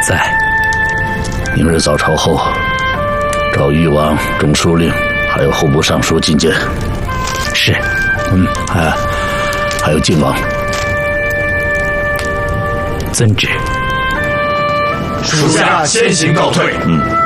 在。 明日早朝后，召誉王、中书令，还有户部尚书觐见。 是。 还有晋王。 遵旨。 属下先行告退。